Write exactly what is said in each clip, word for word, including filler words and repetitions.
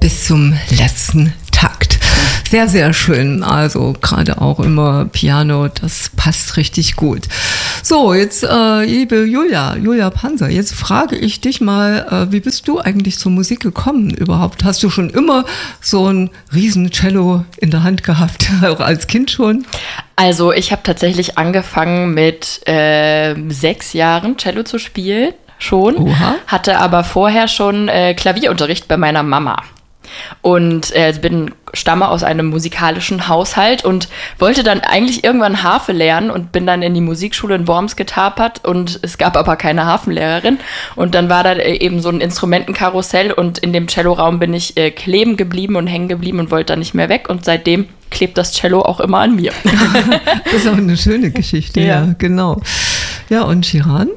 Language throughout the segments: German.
bis zum letzten Takt. Sehr, sehr schön. Also gerade auch immer Piano, das passt richtig gut. So, jetzt, äh, liebe Julia, Julia Panzer, jetzt frage ich dich mal, äh, wie bist du eigentlich zur Musik gekommen überhaupt? Hast du schon immer so ein riesen Cello in der Hand gehabt, auch als Kind schon? Also ich habe tatsächlich angefangen mit äh, sechs Jahren Cello zu spielen, schon. Oha. Hatte aber vorher schon äh, Klavierunterricht bei meiner Mama. Und äh, bin, stamme aus einem musikalischen Haushalt und wollte dann eigentlich irgendwann Harfe lernen und bin dann in die Musikschule in Worms getapert und es gab aber keine Hafenlehrerin und dann war da eben so ein Instrumentenkarussell und in dem Celloraum bin ich äh, kleben geblieben und hängen geblieben und wollte dann nicht mehr weg und seitdem klebt das Cello auch immer an mir. Das ist auch eine schöne Geschichte, ja, ja genau. Ja, und Shiran?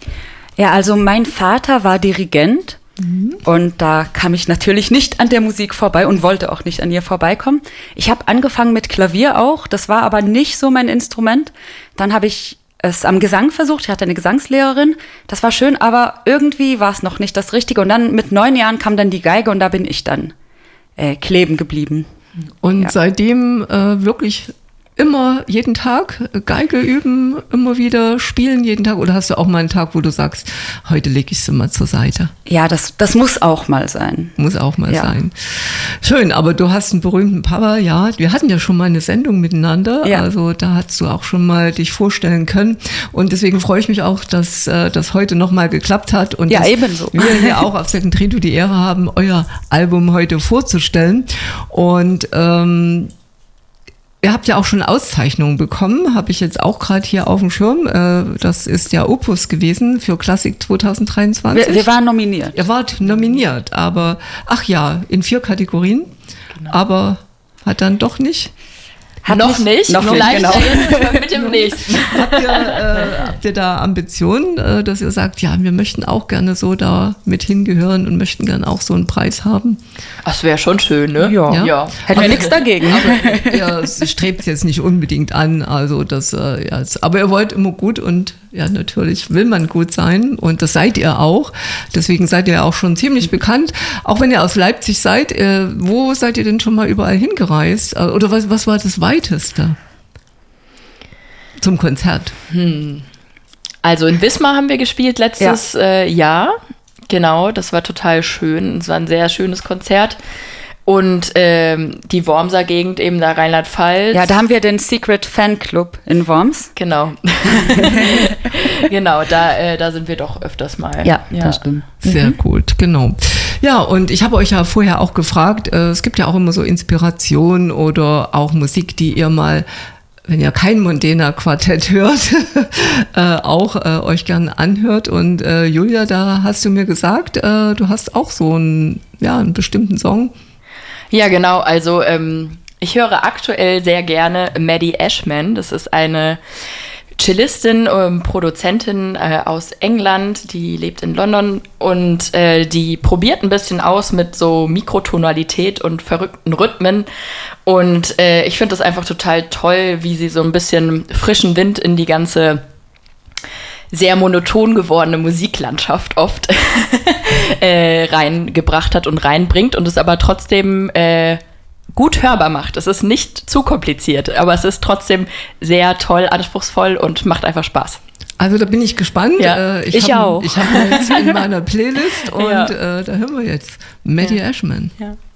Ja, also mein Vater war Dirigent. Und da kam ich natürlich nicht an der Musik vorbei und wollte auch nicht an ihr vorbeikommen. Ich habe angefangen mit Klavier auch, das war aber nicht so mein Instrument. Dann habe ich es am Gesang versucht, ich hatte eine Gesangslehrerin, das war schön, aber irgendwie war es noch nicht das Richtige. Und dann mit neun Jahren kam dann die Geige und da bin ich dann äh, kleben geblieben. Und ja. seitdem äh, wirklich immer jeden Tag Geige üben, immer wieder spielen jeden Tag? Oder hast du auch mal einen Tag, wo du sagst, heute lege ich sie mal zur Seite? Ja, das, das muss auch mal sein. Muss auch mal ja. sein. Schön, aber du hast einen berühmten Papa, ja. Wir hatten ja schon mal eine Sendung miteinander, ja. Also da hast du auch schon mal dich vorstellen können. Und deswegen freue ich mich auch, dass äh, das heute nochmal geklappt hat. Und ja, ebenso. Wir hier auch auf Second Trio die Ehre haben, euer Album heute vorzustellen. Und ähm, ihr habt ja auch schon Auszeichnungen bekommen, habe ich jetzt auch gerade hier auf dem Schirm. Das ist ja Opus gewesen für Klassik zwanzig dreiundzwanzig. Wir, wir waren nominiert. Ihr wart nominiert, aber, ach ja, in vier Kategorien, genau. Aber hat dann doch nicht... Hat noch nicht, noch vielleicht nicht, genau. mit dem nächsten. Habt ihr, äh, habt ihr da Ambitionen, äh, dass ihr sagt, ja, wir möchten auch gerne so da mit hingehören und möchten gerne auch so einen Preis haben? Das wäre schon schön, ne? Ja. ja. ja. Hätten wir nichts dagegen. Aber ihr strebt es jetzt nicht unbedingt an, also das, äh, ja, aber ihr wollt immer gut und ja, natürlich will man gut sein und das seid ihr auch. Deswegen seid ihr auch schon ziemlich bekannt. Auch wenn ihr aus Leipzig seid, äh, wo seid ihr denn schon mal überall hingereist? Oder was, was war das Weiteste zum Konzert? Hm. Also in Wismar haben wir gespielt letztes ja. äh, Jahr. Genau, das war total schön. Es war ein sehr schönes Konzert. Und ähm, die Wormser Gegend, eben da Rheinland-Pfalz. Ja, da haben wir den Secret Fan Club in Worms. Genau. Genau, da, äh, da sind wir doch öfters mal. Ja, ja. Das stimmt. Sehr mhm. gut, genau. Ja, und ich habe euch ja vorher auch gefragt, äh, es gibt ja auch immer so Inspiration oder auch Musik, die ihr mal, wenn ihr kein Mondäner Quartett hört, äh, auch äh, euch gerne anhört. Und äh, Julia, da hast du mir gesagt, äh, du hast auch so einen, ja, einen bestimmten Song. Ja, genau. Also ähm, ich höre aktuell sehr gerne Maddie Ashman. Das ist eine Cellistin, ähm, Produzentin äh, aus England, die lebt in London und äh, die probiert ein bisschen aus mit so Mikrotonalität und verrückten Rhythmen. Und äh, ich finde das einfach total toll, wie sie so ein bisschen frischen Wind in die ganze sehr monoton gewordene Musiklandschaft oft äh, reingebracht hat und reinbringt und es aber trotzdem äh, gut hörbar macht. Es ist nicht zu kompliziert, aber es ist trotzdem sehr toll, anspruchsvoll und macht einfach Spaß. Also da bin ich gespannt. Ja, ich ich hab, auch. Ich habe jetzt in meiner Playlist und ja. äh, da hören wir jetzt Maddie ja. Ashman. Ja.